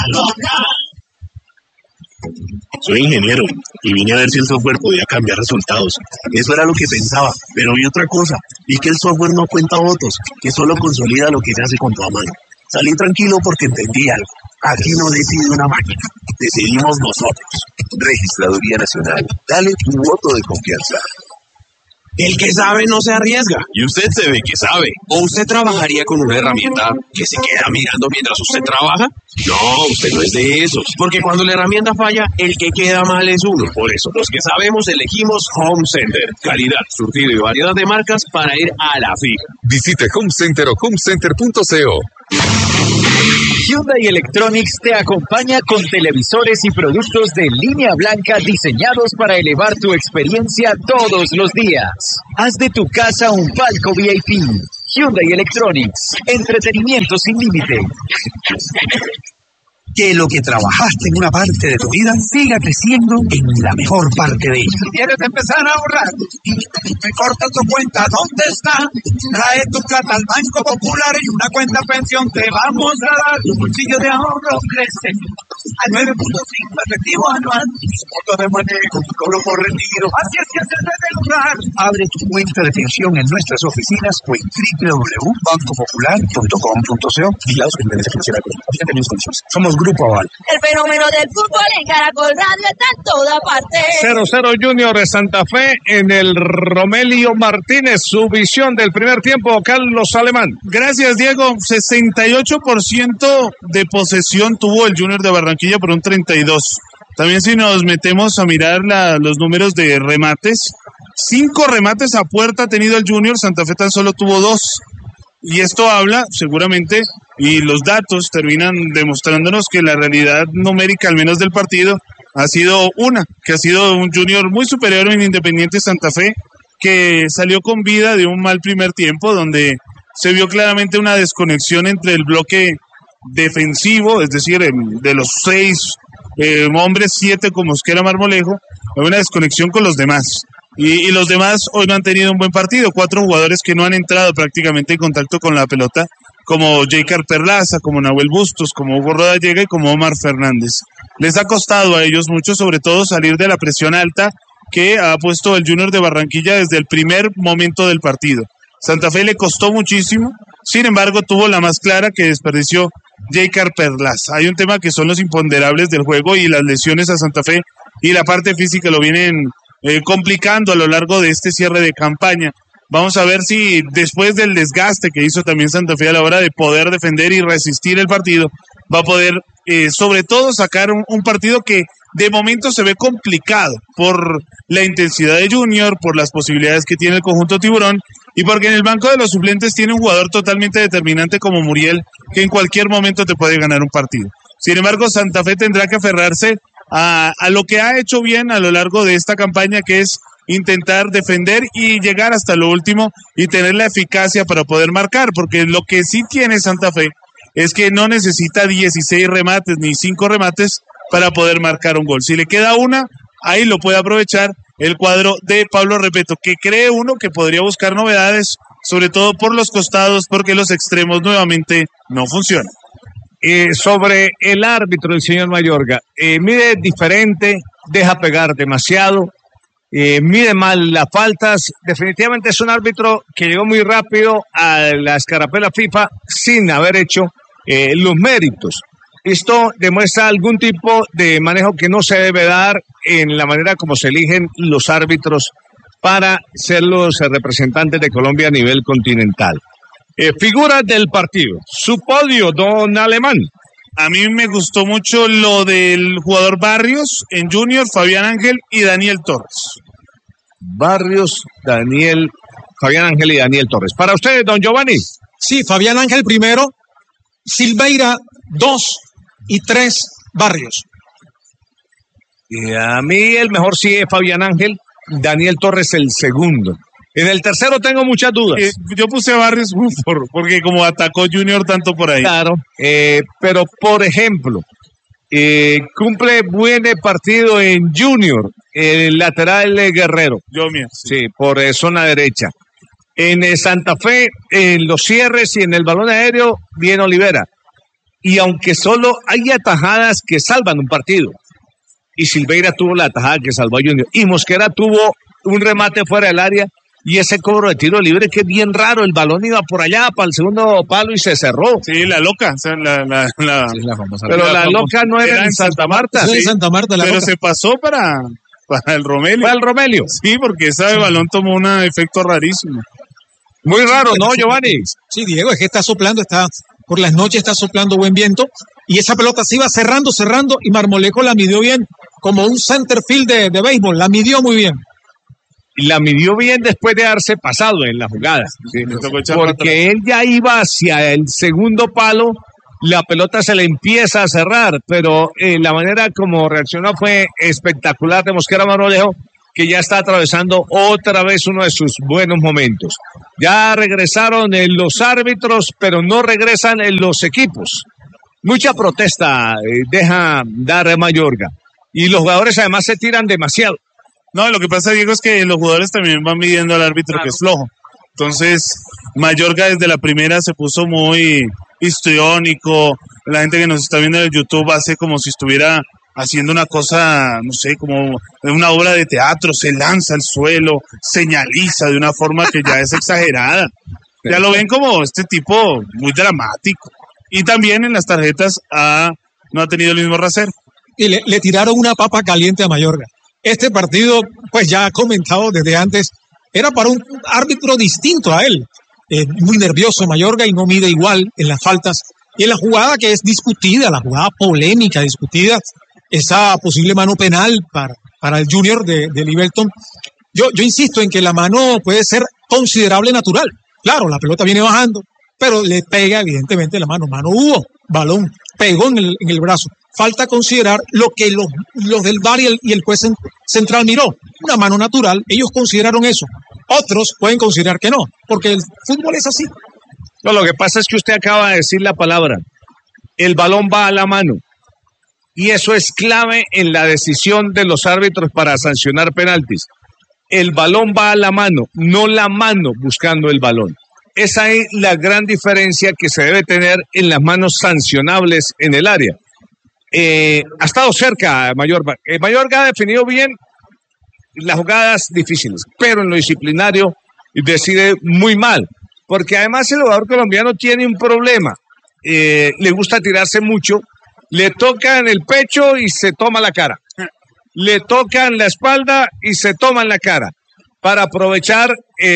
Soy ingeniero y vine a ver si el software podía cambiar resultados. Eso era lo que pensaba, pero vi otra cosa. Vi que el software no cuenta votos, que solo consolida lo que se hace con tu mano. Salí tranquilo porque entendí algo. Aquí no decide una máquina, decidimos nosotros. Registraduría Nacional, dale tu voto de confianza. El que sabe no se arriesga. Y usted se ve que sabe. ¿O usted trabajaría con una herramienta que se queda mirando mientras usted trabaja? No, usted no es de esos. Porque cuando la herramienta falla, el que queda mal es uno. Por eso, los que sabemos elegimos Home Center. Calidad, surtido y variedad de marcas para ir a la fija. Visite Home Center o homecenter.co. Hyundai Electronics te acompaña con televisores y productos de línea blanca diseñados para elevar tu experiencia todos los días. Haz de tu casa un palco VIP. Hyundai Electronics, entretenimiento sin límite. Que lo que trabajaste en una parte de tu vida siga creciendo en la mejor parte de ella. ¿Quieres empezar a ahorrar? Me corta tu cuenta, ¿dónde está? Trae tu plata al Banco Popular y una cuenta pensión te vamos a dar. Tu bolsillo de ahorro crece a 9.5 efectivo anual. Foto de manejo, cobro por retiro. Así es que se debe lograr. Abre tu cuenta de pensión en nuestras oficinas o en www.bancopopular.com.co. Vigilados por Intendencia Financiera de Colombia. Aplican términos y condiciones. Somos Grupo Aval. El fenómeno del fútbol en Caracol Radio está en toda parte. 0-0 Junior de Santa Fe en el Romelio Martínez. Su visión del primer tiempo, Carlos Alemán. Gracias, Diego. 68% de posesión tuvo el Junior de Barranquilla por un 32%. También si nos metemos a mirar los números de remates, 5 remates a puerta ha tenido el Junior, Santa Fe tan solo tuvo 2. Y esto habla, seguramente, y los datos terminan demostrándonos que la realidad numérica, al menos del partido, ha sido que ha sido un Junior muy superior en Independiente Santa Fe, que salió con vida de un mal primer tiempo, donde se vio claramente una desconexión entre el bloque defensivo, es decir, de los 6 hombres, 7 con Mosquera Marmolejo, hay una desconexión con los demás. Y los demás hoy no han tenido un buen partido. 4 jugadores que no han entrado prácticamente en contacto con la pelota, como Jeicar Perlaza, como Nahuel Bustos, como Hugo Rodallega y como Omar Fernández. Les ha costado a ellos mucho, sobre todo, salir de la presión alta que ha puesto el Junior de Barranquilla desde el primer momento del partido. Santa Fe le costó muchísimo, sin embargo tuvo la más clara que desperdició Jeicar Perlaza. Hay un tema que son los imponderables del juego y las lesiones a Santa Fe y la parte física lo vienen complicando a lo largo de este cierre de campaña. Vamos a ver si después del desgaste que hizo también Santa Fe a la hora de poder defender y resistir el partido, va a poder sobre todo sacar un partido que de momento se ve complicado por la intensidad de Junior, por las posibilidades que tiene el conjunto tiburón y porque en el banco de los suplentes tiene un jugador totalmente determinante como Muriel, que en cualquier momento te puede ganar un partido. Sin embargo, Santa Fe tendrá que aferrarse a lo que ha hecho bien a lo largo de esta campaña, que es intentar defender y llegar hasta lo último y tener la eficacia para poder marcar, porque lo que sí tiene Santa Fe es que no necesita 16 remates ni 5 remates para poder marcar un gol. Si le queda una, ahí lo puede aprovechar el cuadro de Pablo Repeto, que cree uno que podría buscar novedades, sobre todo por los costados, porque los extremos nuevamente no funcionan. Sobre el árbitro, el señor Mayorga, mide diferente, deja pegar demasiado, mide mal las faltas. Definitivamente es un árbitro que llegó muy rápido a la escarapela FIFA sin haber hecho los méritos. Esto demuestra algún tipo de manejo que no se debe dar en la manera como se eligen los árbitros para ser los representantes de Colombia a nivel continental. Figuras del partido. Su podio, don Alemán. A mí me gustó mucho lo del jugador Barrios en Junior, Fabián Ángel y Daniel Torres. Barrios, Fabián Ángel y Daniel Torres. Para ustedes, don Giovanni. Sí, Fabián Ángel primero, Silveira 2 y 3 Barrios. Y a mí el mejor sí es Fabián Ángel, Daniel Torres el segundo. En el tercero tengo muchas dudas. Yo puse a Barrios porque como atacó Junior tanto por ahí. Claro, pero por ejemplo, cumple buen partido en Junior, el lateral Guerrero. Sí, por zona derecha. En Santa Fe, en los cierres y en el balón aéreo, bien Olivera. Y aunque solo hay atajadas que salvan un partido, y Silveira tuvo la atajada que salvó a Junior, y Mosquera tuvo un remate fuera del área, y ese cobro de tiro libre que es bien raro, el balón iba por allá para el segundo palo y se cerró. Sí, la loca, o sea, la famosa. Pero la loca no era en Santa Marta. Sí, en Santa Marta, la pero loca. se pasó para el Romelio. ¿Para el Romelio? Sí, porque ese balón tomó un efecto rarísimo. Muy raro, ¿no, Giovanni? Sí, Diego, es que está soplando, por las noches está soplando buen viento, y esa pelota se iba cerrando, y Marmolejo la midió bien, como un center field de béisbol, la midió muy bien. La midió bien después de haberse pasado en la jugada, Sí, porque él ya iba hacia el segundo palo, la pelota se le empieza a cerrar, pero la manera como reaccionó fue espectacular de Mosquera Marmolejo, que ya está atravesando otra vez uno de sus buenos momentos. Ya regresaron los árbitros, pero no regresan los equipos. Mucha protesta deja dar Mayorga, y los jugadores además se tiran demasiado. No, lo que pasa, Diego, es que los jugadores también van midiendo al árbitro, claro, que es flojo. Entonces, Mayorga desde la primera se puso muy histriónico. La gente que nos está viendo en el YouTube hace como si estuviera haciendo una cosa, no sé, como una obra de teatro. Se lanza al suelo, señaliza de una forma que ya es exagerada. Ya lo ven como este tipo muy dramático. Y también en las tarjetas no ha tenido el mismo rasero. Y le tiraron una papa caliente a Mayorga. Este partido, pues ya ha comentado desde antes, era para un árbitro distinto a él. Muy nervioso Mayorga y no mide igual en las faltas. Y en la jugada que es discutida, la jugada polémica discutida, esa posible mano penal para el Junior de Livelton. Yo insisto en que la mano puede ser considerable natural. Claro, la pelota viene bajando, pero le pega evidentemente la mano. Mano hubo, balón, pegó en el brazo. Falta considerar lo que los del VAR y el juez central miró. Una mano natural, ellos consideraron eso. Otros pueden considerar que no, porque el fútbol es así. No, lo que pasa es que usted acaba de decir la palabra. El balón va a la mano. Y eso es clave en la decisión de los árbitros para sancionar penaltis. El balón va a la mano, no la mano buscando el balón. Esa es la gran diferencia que se debe tener en las manos sancionables en el área. Ha estado cerca Mayorga. Mayorga ha definido bien las jugadas difíciles, pero en lo disciplinario decide muy mal, porque además el jugador colombiano tiene un problema. Le gusta tirarse mucho, le toca en el pecho y se toma la cara, le toca en la espalda y se toma en la cara, para aprovechar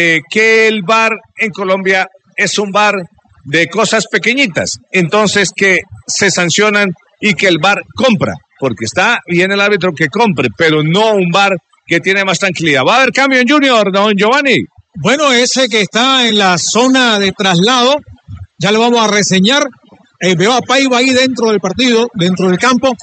que el VAR en Colombia es un VAR de cosas pequeñitas, entonces que se sancionan y que el VAR compra, porque está bien el árbitro que compre, pero no un VAR que tiene más tranquilidad. ¿Va a haber cambio en Junior, don Giovanni? Bueno, ese que está en la zona de traslado, ya lo vamos a reseñar. Veo a Paiva ahí dentro del partido, dentro del campo.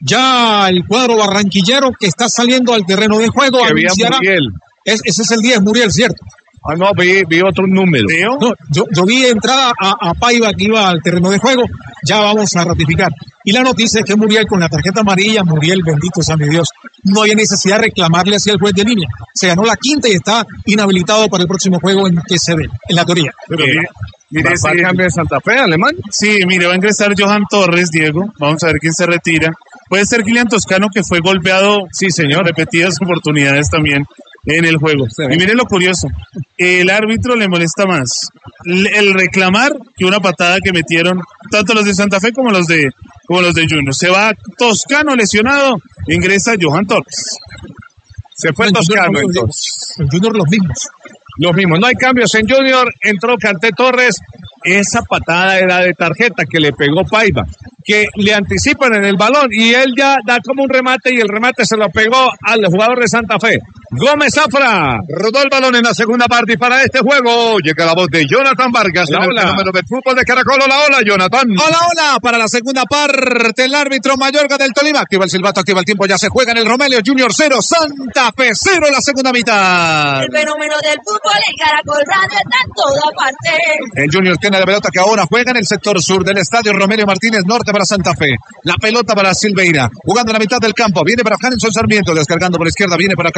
Ya el cuadro barranquillero que está saliendo al terreno de juego. Muriel. Ese es el 10, Muriel, ¿cierto? Ah, no, vi otro número. No, yo vi entrada a Paiva que iba al terreno de juego. Ya vamos a ratificar. Y la noticia es que Muriel con la tarjeta amarilla, Muriel, bendito sea mi Dios, no hay necesidad de reclamarle hacia el juez de línea. Se ganó la quinta y está inhabilitado para el próximo juego en que se ve, en la teoría. Pero mire ese cambio de Santa Fe, Alemán. Sí, mire, va a ingresar Johan Torres, Diego. Vamos a ver quién se retira. Puede ser Kylian Toscano, que fue golpeado, sí, señor, en repetidas oportunidades también en el juego. Sí. Y miren lo curioso, el árbitro le molesta más el reclamar que una patada que metieron tanto los de Santa Fe como los de Junior. Se va Toscano lesionado, ingresa Johan Torres. Se fue Toscano entonces. En Junior los mismos. No hay cambios en Junior, entró Canté Torres. Esa patada era de tarjeta que le pegó Paiva, que le anticipan en el balón y él ya da como un remate y el remate se lo pegó al jugador de Santa Fe. Gómez Zafra rodó el balón en la segunda parte y para este juego llega la voz de Jonathan Vargas, el fenómeno del fútbol de Caracol. Hola, Jonathan. Hola, para la segunda parte el árbitro Mayorga del Tolima. Activa el silbato, activa el tiempo, ya se juega en el Romelio. Junior 0, Santa Fe 0 la segunda mitad. El fenómeno del fútbol en Caracol Radio está en toda parte. El Junior tiene la pelota que ahora juega en el sector sur del estadio Romelio Martínez, norte para Santa Fe. La pelota para Silveira, jugando en la mitad del campo. Viene para Hanson Sarmiento, descargando por la izquierda, viene para Castrillón.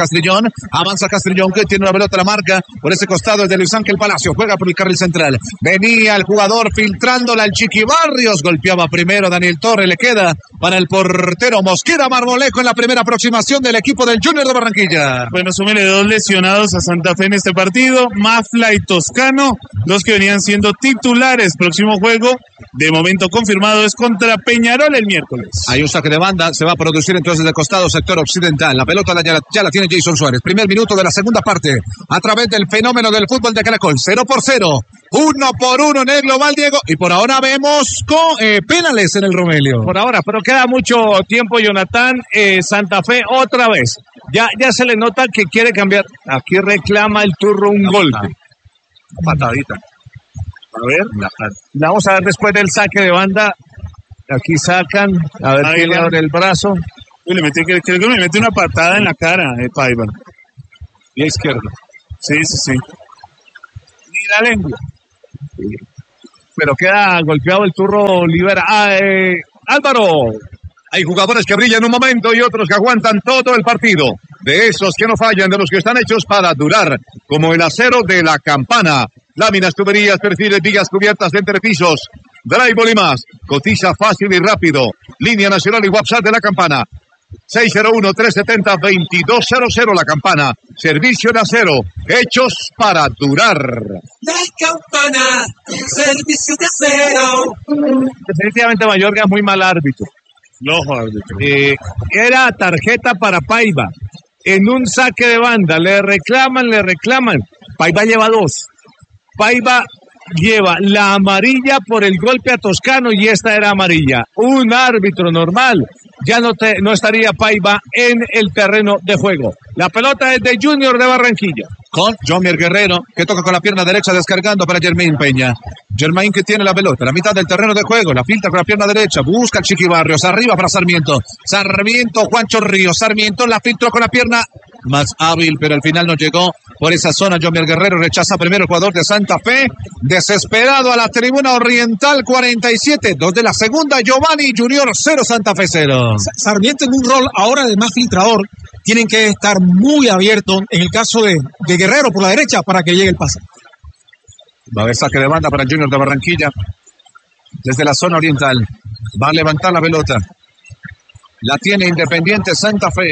Avanza Castrillón, que tiene una pelota a la marca. Por ese costado es de Luis Ángel Palacio. Juega por el carril central. Venía el jugador filtrándola al Chiqui Barrios. Golpeaba primero Daniel Torres. Le queda para el portero Mosquera Marmolejo en la primera aproximación del equipo del Junior de Barranquilla. Bueno, súmele 2 lesionados a Santa Fe en este partido. Mafla y Toscano, los que venían siendo titulares. Próximo juego, de momento confirmado, es contra Peñarol el miércoles. Hay un saque de banda, se va a producir entonces del costado sector occidental. La pelota ya la tiene Jason Suárez. Primer minuto de la segunda parte, a través del fenómeno del fútbol de Caracol. 0-0, 1-1 en el global, Diego. Y por ahora vemos con penales en el Romelio. Por ahora, pero queda mucho tiempo, Jonathan. Santa Fe otra vez. Ya se le nota que quiere cambiar. Aquí reclama el Turro un golpe. Patadita. A ver, la vamos a ver después del saque de banda. Aquí sacan, a ver quién le abre el brazo. Creo que me mete una patada en la cara, Paiva. Y a izquierda. Sí. Ni la lengua. Pero queda golpeado el Turro Olivera. Álvaro. Hay jugadores que brillan un momento y otros que aguantan todo el partido. De esos que no fallan, de los que están hechos para durar, como el acero de la Campana. Láminas, tuberías, perfiles, vigas cubiertas de entrepisos, drywall y más. Cotiza fácil y rápido. Línea nacional y WhatsApp de la Campana. 601-370-2200 La Campana. Servicio de acero, hechos para durar. La Campana, servicio de acero. Definitivamente Mayorga es muy mal árbitro. Era tarjeta para Paiva. En un saque de banda, le reclaman. Paiva lleva 2. Paiva lleva la amarilla por el golpe a Toscano y esta era amarilla. Un árbitro normal ya no estaría Paiva en el terreno de juego. La pelota es de Junior de Barranquilla. Con Jomier Guerrero, que toca con la pierna derecha descargando para Germain Peña. Germain que tiene la pelota, la mitad del terreno de juego, la filtra con la pierna derecha, busca al Chiqui Barrios, arriba para Sarmiento. Juancho Ríos, Sarmiento la filtró con la pierna más hábil, pero al final no llegó por esa zona. Jomier Guerrero rechaza primero el jugador de Santa Fe, desesperado a la tribuna oriental. 47, 2 de la segunda, Giovanni Junior 0, Santa Fe 0. Sarmiento en un rol ahora de más filtrador. Tienen que estar muy abiertos en el caso de Guerrero por la derecha para que llegue el pase. Va a haber saque de banda para el Junior de Barranquilla desde la zona oriental. Va a levantar la pelota. La tiene Independiente Santa Fe.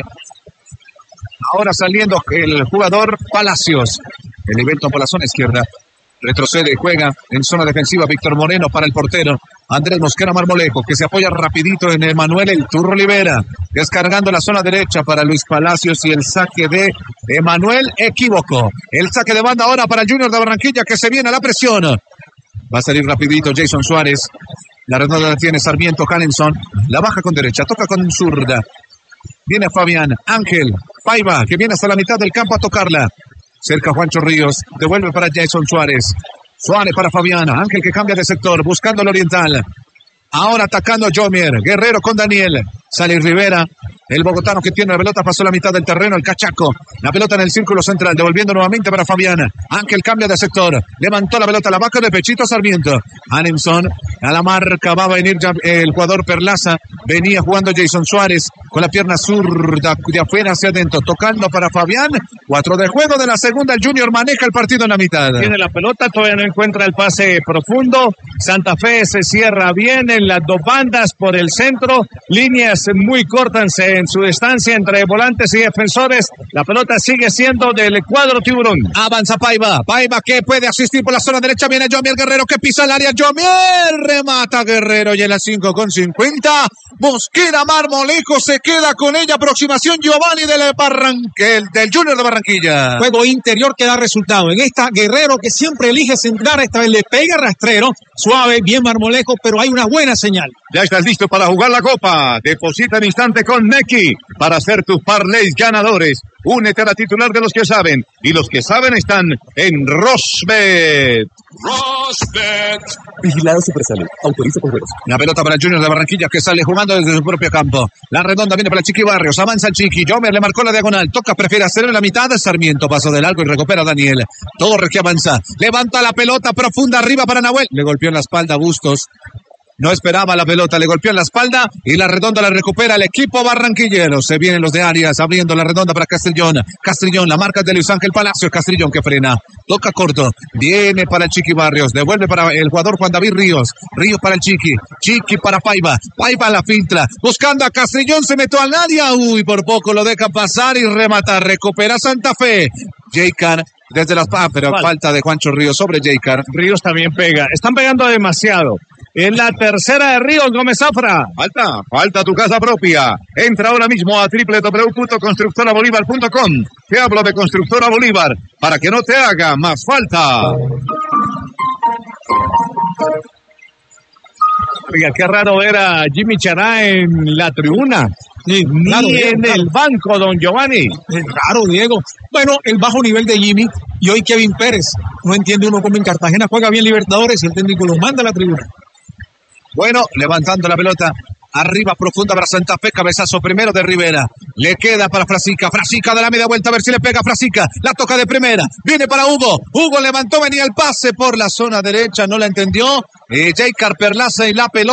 Ahora saliendo el jugador Palacios. El evento por la zona izquierda. Retrocede y juega en zona defensiva Víctor Moreno para el portero Andrés Mosquera Marmolejo, que se apoya rapidito en Emanuel el Turro Olivera, descargando la zona derecha para Luis Palacios y el saque de Emanuel equívoco. El saque de banda ahora para el Junior de Barranquilla, que se viene a la presión. Va a salir rapidito Jason Suárez. La redonda la tiene Sarmiento. Hanenson la baja con derecha, toca con zurda. Viene Fabián, Ángel, Paiva, que viene hasta la mitad del campo a tocarla. Cerca Juancho Ríos, devuelve para Jason Suárez. Suárez para Fabián, Ángel que cambia de sector, buscando el oriental. Ahora atacando Jomier, Guerrero con Daniel. Sale Rivera, el bogotano que tiene la pelota, pasó la mitad del terreno, el cachaco. La pelota en el círculo central, devolviendo nuevamente para Fabián. Ángel cambia de sector, levantó la pelota, la baja de pechito Sarmiento. Hanenson, a la marca va a venir ya el jugador Perlaza. Venía jugando Jason Suárez con la pierna zurda de afuera hacia adentro, tocando para Fabián. 4 de juego de la segunda, el Junior maneja el partido en la mitad. Tiene la pelota, todavía no encuentra el pase profundo. Santa Fe se cierra bien en las dos bandas por el centro. Líneas muy cortas en su distancia entre volantes y defensores. La pelota sigue siendo del cuadro tiburón. Avanza Paiva que puede asistir por la zona derecha. Viene Jomier Guerrero que pisa el área. Jomier remata Guerrero y en la 5:50. Mosquera Marmolejo se queda con ella. Aproximación Giovanni del Junior de Barranquilla. Juego interior que da resultado. En esta Guerrero que siempre elige centrar, esta vez le pega rastrero. Suave, bien Marmolejo, pero hay una buena señal. Ya estás listo para jugar la copa. Deposita en instante con Neki para hacer tus parlays ganadores. Únete a la titular de los que saben. Y los que saben están en Rosbet. Rosbet. Vigilado Supersalud. Autoriza con juegos. La pelota para el Junior de Barranquilla que sale jugando desde su propio campo. La redonda viene para el Chiqui Barrios. Avanza el Chiqui. Jomer le marcó la diagonal. Toca, prefiere hacerlo en la mitad. Sarmiento pasó del largo y recupera a Daniel. Torres que avanza. Levanta la pelota profunda arriba para Nahuel. Le golpeó en la espalda Bustos. No esperaba la pelota, le golpeó en la espalda y la redonda la recupera el equipo barranquillero. Se vienen los de Arias, abriendo la redonda para Castrillón. Castrillón, la marca de Luis Ángel Palacio. Castrillón que frena, toca corto, viene para el Chiqui Barrios, devuelve para el jugador Juan David Ríos. Ríos para el Chiqui, Chiqui para Paiva. Paiva la filtra, buscando a Castrillón, se metió al área. Uy, por poco lo deja pasar y remata. Recupera Santa Fe. Jaycar desde las pero falta de Juancho Ríos sobre Jaycar. Ríos también pega, están pegando demasiado. En la tercera de Ríos, Gómez Zafra. Falta tu casa propia. Entra ahora mismo a www.constructorabolívar.com. Te hablo de Constructora Bolívar para que no te haga más falta. Oiga, qué raro ver a Jimmy Chará en la tribuna. Sí, claro, ni en el banco, don Giovanni. Es raro, Diego. Bueno, el bajo nivel de Jimmy y hoy Kevin Pérez. No entiende uno cómo en Cartagena juega bien Libertadores y el técnico lo manda a la tribuna. Bueno, levantando la pelota. Arriba, profunda para Santa Fe, cabezazo primero de Rivera. Le queda para Frasica. Frasica de la media vuelta, a ver si le pega a Frasica. La toca de primera. Viene para Hugo. Hugo levantó, venía el pase por la zona derecha, no la entendió. Jaycar Perlaza y la pelota.